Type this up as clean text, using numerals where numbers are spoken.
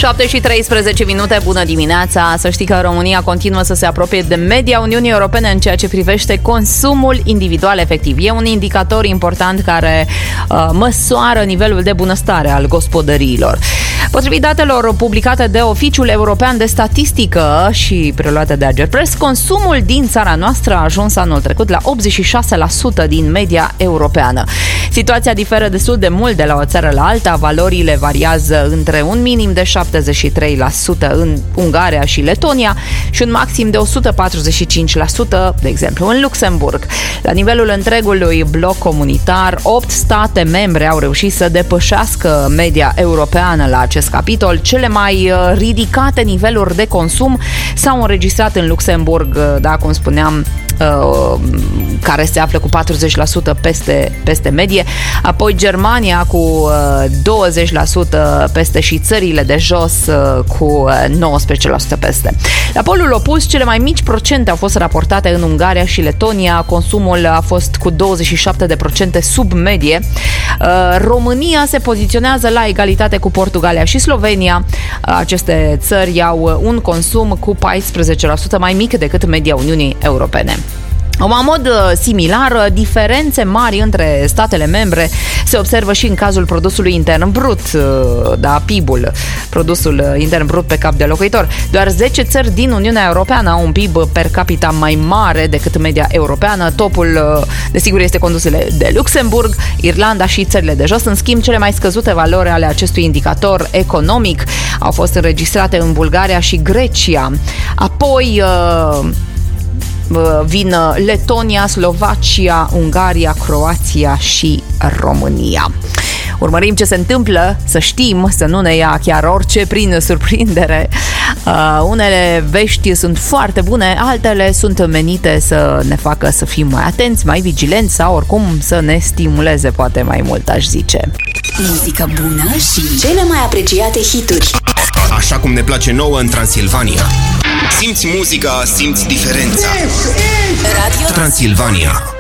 7:13, bună dimineața! Să știi că România continuă să se apropie de media Uniunii Europene în ceea ce privește consumul individual efectiv. E un indicator important care măsoară nivelul de bunăstare al gospodăriilor. Potrivit datelor publicate de Oficiul European de Statistică și preluate de Agerpres, consumul din țara noastră a ajuns anul trecut la 86% din media europeană. Situația diferă destul de mult de la o țară la alta, valorile variază între un minim de 73% în Ungaria și Letonia și un maxim de 145%, de exemplu, în Luxemburg. La nivelul întregului bloc comunitar, 8 state membre au reușit să depășească media europeană la acest capitol. Cele mai ridicate niveluri de consum s-au înregistrat în Luxemburg, da, cum spuneam, care se află cu 40% peste medie, apoi Germania cu 20% peste și țările de jos cu 19% peste. La polul opus, cele mai mici procente au fost raportate în Ungaria și Letonia, consumul a fost cu 27% sub medie. România se poziționează la egalitate cu Portugalia și Slovenia. Aceste țări au un consum cu 14% mai mic decât media Uniunii Europene. În mod similar, diferențe mari între statele membre se observă și în cazul produsului intern brut, da, PIB-ul, produsul intern brut pe cap de locuitor. Doar 10 țări din Uniunea Europeană au un PIB per capita mai mare decât media europeană. Topul, desigur, este condus de Luxemburg, Irlanda și țările de jos. În schimb, cele mai scăzute valori ale acestui indicator economic au fost înregistrate în Bulgaria și Grecia. Apoi vin Letonia, Slovacia, Ungaria, Croația și România. Urmărim ce se întâmplă, să știm, să nu ne ia chiar orice prin surprindere. Unele vești sunt foarte bune, altele sunt menite să ne facă să fim mai atenți, mai vigilenți sau oricum să ne stimuleze poate mai mult, aș zice. Muzică bună și cele mai apreciate hituri. Așa cum ne place nouă în Transilvania. Simți muzica, simți diferența. Radio Transilvania.